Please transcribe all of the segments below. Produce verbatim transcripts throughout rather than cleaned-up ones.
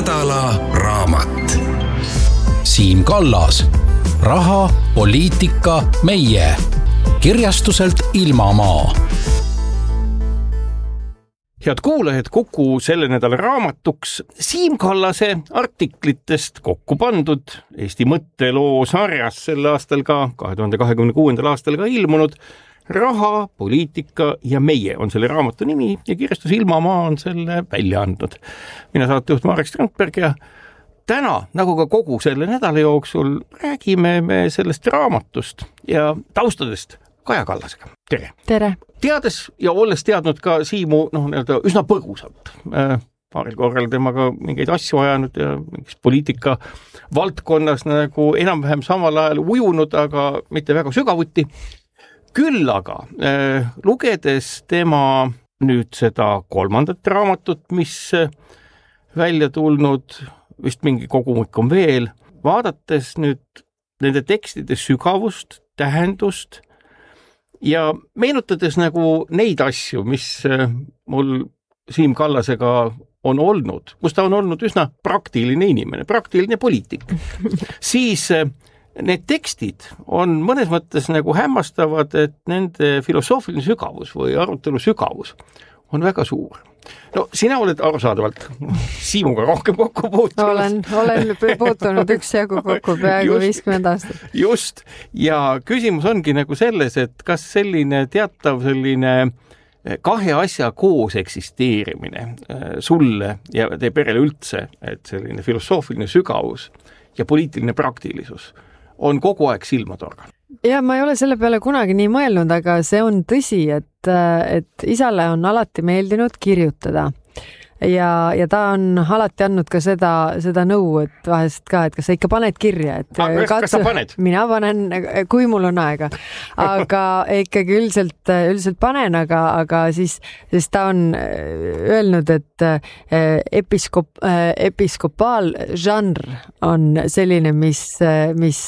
nädala raamat. Siim Kallas, Raha, poliitika, meie. Kirjastuselt Ilmamaa. Head kuulajad, Kuku selle nädala raamatuks Siim Kallase artiklitest kokku pandud Eesti mõtteloo sarjas sel aastal ka, kahe tuhande kahekümne kuuendal aastal ka ilmunud Raha, poliitika ja meie on selle raamatu nimi ja kirjastus Ilmamaa on selle välja andnud. Mina saatejuht Marek Strandberg ja täna, nagu ka kogu selle nädala jooksul, räägime me sellest raamatust ja taustadest Kaja Kallasega. Tere! Tere! Teades ja olles teadnud ka Siimu noh, nii-öelda üsna põgusalt, äh, paaril korral temaga mingeid asju ajanud ja mingis poliitika valdkonnas nagu enam-vähem samal ajal ujunud, aga mitte väga sügavuti. Küll aga äh, lugedes tema nüüd seda kolmandat raamatut, mis välja tulnud, vist mingi kogumik on veel, vaadates nüüd nende tekstide sügavust, tähendust ja meenutades nagu neid asju, mis mul Siim Kallasega on olnud, kus ta on olnud üsna praktiline inimene, praktiline poliitik, siis need tekstid on mõnes mõttes nagu hämmastavad, et nende filosoofiline sügavus või arutelu sügavus on väga suur. No sina oled arusaadavalt Siimuga rohkem kokku puutunud. Olen, olen puutunud üks jagu kokku peaaegu viiskümmend aastat. Just, ja küsimus ongi nagu selles, et kas selline teatav selline kahe asja koos eksisteerimine sulle ja teie perele üldse, et selline filosoofiline sügavus ja poliitiline praktilisus on kogu aeg silma torganud. Ja ma ei ole selle peale kunagi nii mõelnud, aga see on tõsi, et, et isale on alati meeldinud kirjutada. Ja, ja ta on alati andnud ka seda, seda nõu, et vahest ka, et kas sa ikka paned kirja. Et ah, katsu, kas sa paned? Mina panen, kui mul on aega. Aga ikkagi üldiselt, üldiselt panen, aga, aga siis, siis ta on öelnud, et episkop, episkopaal žanr on selline, mis, mis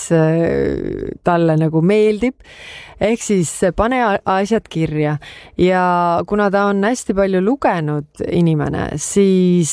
talle nagu meeldib. Ehk siis pane asjad kirja ja kuna ta on hästi palju lugenud inimene, siis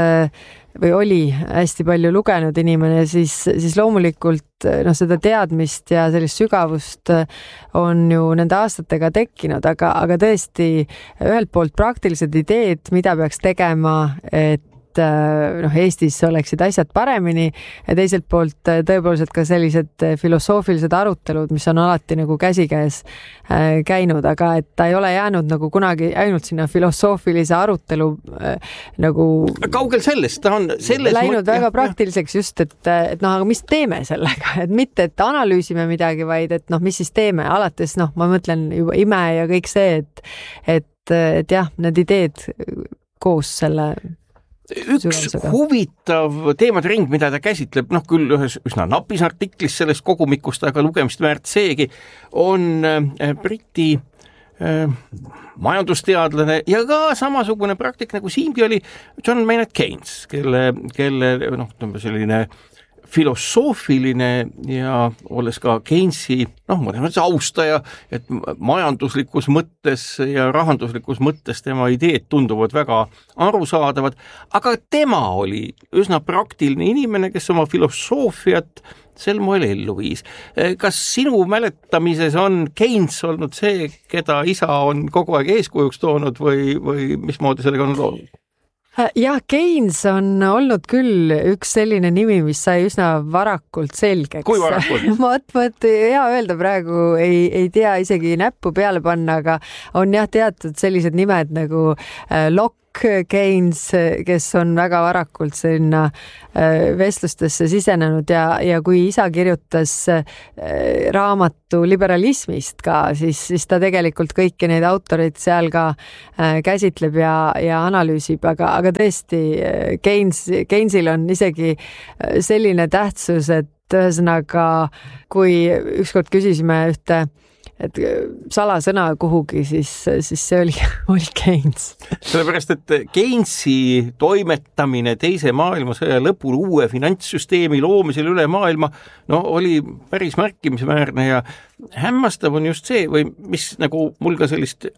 või oli hästi palju lugenud inimene, siis, siis loomulikult no, seda teadmist ja sellist sügavust on ju nende aastatega tekkinud, aga, aga tõesti ühelt poolt praktilised ideed, mida peaks tegema, et noh, Eestis oleksid asjad paremini ja teiselt poolt tõepoolselt ka sellised filosoofilised arutelud, mis on alati nagu käsikäes käinud, aga et ta ei ole jäänud nagu kunagi ainult sinna filosoofilise arutelu nagu kaugel sellest, ta on selles läinud mõt... väga praktiliseks just, et, et noh, aga mis teeme sellega, et mitte, et analüüsime midagi, vaid et noh, mis siis teeme, alates noh, ma mõtlen juba ime ja kõik see, et, et, et jah, need ideed koos selle üks sügavusega. Huvitav teemade ring, mida ta käsitleb, noh küll ühes üsna napis artiklis sellest kogumikust, aga lugemist väärt seegi, on Briti äh, majandusteadlane ja ka samasugune praktik nagu Siimgi oli John Maynard Keynes, kelle, kelle noh, selline filosoofiline ja olles ka Keynesi, noh, mõnes mõttes austaja, et majanduslikus mõttes ja rahanduslikus mõttes tema ideed tunduvad väga arusaadavad, aga tema oli üsna praktiline inimene, kes oma filosoofiat sel moel ellu viis. Kas sinu mäletamises on Keynes olnud see, keda isa on kogu aeg eeskujuks toonud või, või mismoodi sellega on olnud? Jah, Keynes on olnud küll üks selline nimi, mis sai üsna varakult selgeks. Kui varakult? ma võt, hea öelda praegu, ei, ei tea isegi näppu peale panna, aga on jah teatud sellised nimed nagu Locke, Keynes, kes on väga varakult sinna vestlustesse sisenenud ja, ja kui isa kirjutas raamatu liberalismist ka, siis, siis ta tegelikult kõiki neid autoreid seal ka käsitleb ja, ja analüüsib, aga, aga tõesti Keynes, Keynesil on isegi selline tähtsus, et ühesõnaga, kui ükskord küsisime ühte et salasõna kuhugi, siis, siis see oli, oli Keynes. Sellepärast, et Keynesi toimetamine teise maailmasõja lõpul uue finantssüsteemi loomisel üle maailma, no oli päris märkimisväärne ja hämmastav on just see, või mis nagu mul ka sellist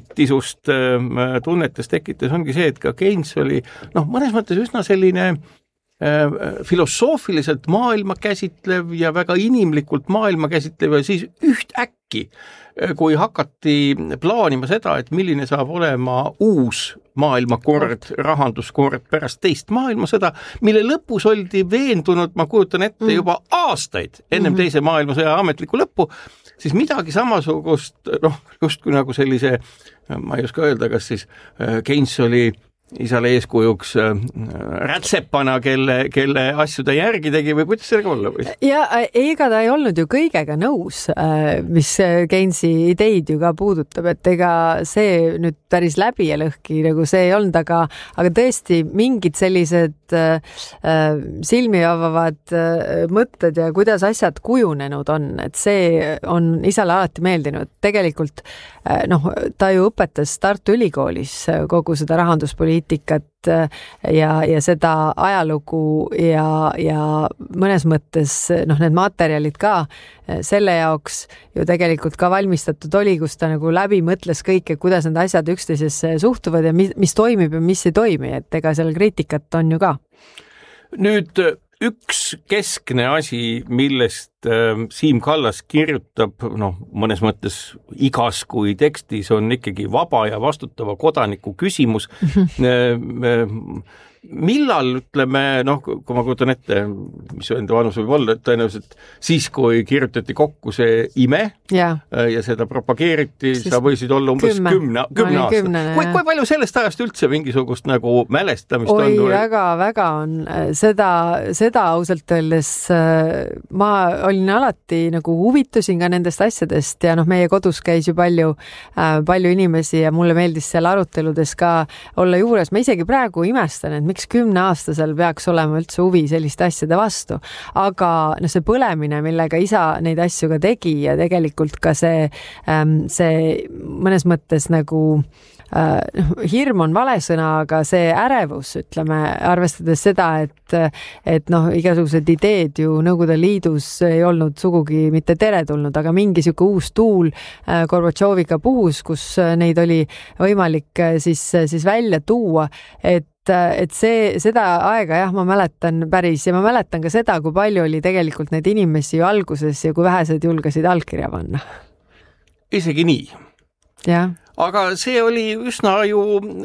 rööbitisust tunnetes tekitas, ongi see, et ka Keynes oli noh, mõnes mõttes üsna selline filosoofiliselt maailma käsitlev ja väga inimlikult maailma käsitlev ja siis ühtäkki, kui hakati plaanima seda, et milline saab olema uus maailmakord, rahanduskord pärast teist maailmasõda, mille lõpus oldi veendunud, ma kujutan ette juba aastaid ennem teise maailmasõja ametlikku lõppu, siis midagi samasugust, noh, just kui nagu sellise, ma ei oska öelda, kas siis Keynes oli isale eeskujuks rätsepana, kelle, kelle asju ta järgi tegi või kuidas sellega olla või? Ja ega ta ei olnud ju kõigega nõus, mis Keynesi ideid ju ka puudutab, et ega see nüüd päris läbi ja lõhki, nagu see ei olnud, aga, aga tõesti mingid sellised äh, silmi avavad äh, mõtted ja kuidas asjad kujunenud on, et see on isale alati meeldinud. Tegelikult äh, noh, ta ju õpetas Tartu Ülikoolis kogu seda rahanduspoliitikat ja, ja seda ajalugu ja, ja mõnes mõttes noh, need materjalid ka selle jaoks ju tegelikult ka valmistatud oli, kus ta nagu läbi mõtles kõike, kuidas need asjad üksteisesse suhtuvad ja mis, mis toimib ja mis ei toimi, et ega seal kriitikat on ju ka. Nüüd üks keskne asi, millest äh, Siim Kallas kirjutab, noh, mõnes mõttes igas kui tekstis on ikkagi vaba ja vastutava kodaniku küsimus. Millal, ütleme, noh, kui ma kujutan ette, mis enda vanus võib olla, tõenäoliselt siis, kui kirjutati kokku see ime ja, ja seda propageeriti, siis sa võisid olla umbes kümne, kümne, kümne aastat. Kui, kui palju sellest ajast üldse mingisugust nagu mälestamist Oi, on? Oi, väga, väga on. Seda, seda ausalt öeldes ma olin alati nagu huvitusin ka nendest asjadest ja noh, meie kodus käis ju palju, palju inimesi ja mulle meeldis seal aruteludes ka olla juures. Ma isegi praegu imestan, et miks kümneaastasel peaks olema üldse huvi selliste asjade vastu. Aga no see põlemine, millega isa neid asju ka tegi ja tegelikult ka see, see mõnes mõttes nagu äh, hirm on vale sõna, aga see ärevus, ütleme, arvestades seda, et, et noh, igasugused ideed ju Nõukogude Liidus ei olnud sugugi mitte teretulnud, aga mingi siuke uus tuul äh, Gorbatšoviga puhus, kus neid oli võimalik äh, siis, siis välja tuua, et et see, seda aega jah, ma mäletan päris ja ma mäletan ka seda, kui palju oli tegelikult neid inimesi ju alguses ja kui vähesed julgesid allkirja panna. Isegi nii. Ja. Aga see oli üsna ju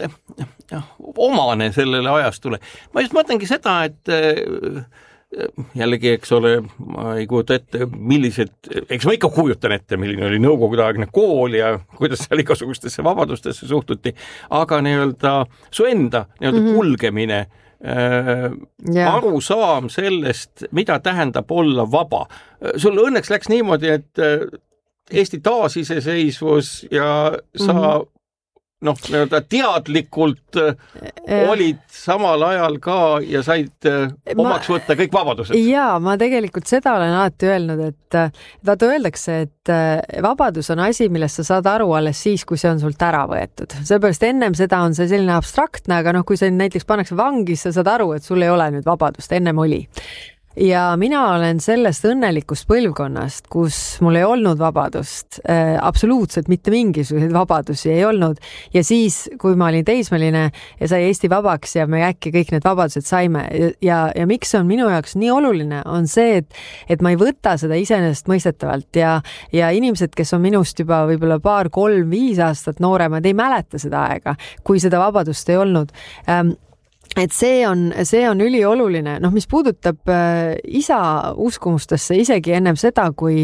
ja, omane sellele ajastule. Ma just mõtlengi seda, et jällegi, eks ole, ma ei kujuta ette, millised, eks ma ikka kujutan ette, milline oli nõukogudeaegne kool ja kuidas seal igasugustesse vabadustesse suhtuti, aga nii-öelda su enda nii-öelda mm-hmm. kulgemine, äh, yeah. arusaam sellest, mida tähendab olla vaba. Sul õnneks läks niimoodi, et Eesti taasiseseisvus ja sa mm-hmm. noh, teadlikult olid samal ajal ka ja said omaks võtta kõik vabadused. Jaa, ma tegelikult seda olen alati öelnud, et vaata öeldakse, et vabadus on asi, millest sa saad aru alles siis, kui see on sult ära võetud. Seepärast ennem seda on see selline abstraktne, aga noh, kui see näiteks pannakse vangis, sa saad aru, et sul ei ole nüüd vabadust, ennem oli. Ja mina olen sellest õnnelikust põlvkonnast, kus mul ei olnud vabadust, äh, absoluutselt mitte mingisuguseid vabadusi ei olnud. Ja siis, kui ma olin teismeline ja sai Eesti vabaks ja me äkki kõik need vabadused saime ja, ja, ja miks on minu jaoks nii oluline, on see, et, et ma ei võta seda iseenesest mõistetavalt ja, ja inimesed, kes on minust juba võib-olla paar, kolm, viis aastat nooremad, ei mäleta seda aega, kui seda vabadust ei olnud. Ähm, Et see on, see on ülioluline, noh, mis puudutab äh, isa uskumustesse isegi ennem seda, kui,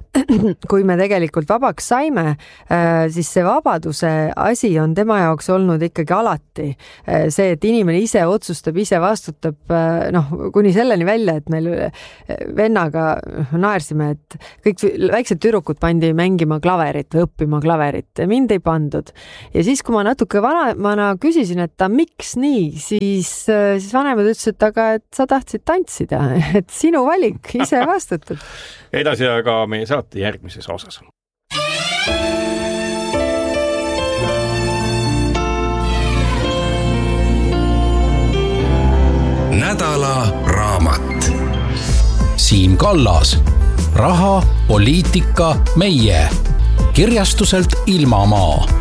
kui me tegelikult vabaks saime, äh, siis see vabaduse asi on tema jaoks olnud ikkagi alati. Äh, see, et inimene ise otsustab, ise vastutab, äh, noh, kuni selleni välja, et meil vennaga naersime, et kõik väiksed tüdrukud pandi mängima klaverit või õppima klaverit. Mind ei pandud. Ja siis, kui ma natuke vana, vana küsisin, et ta miks nii, siis Siis, siis vanemad ütlesid, aga et sa tahtsid tantsida, et sinu valik, ise vastutad. Edasi aga meie saate järgmises osas. Nädala raamat. Siim Kallas. Raha, poliitika, meie. Kirjastuselt Ilmamaa.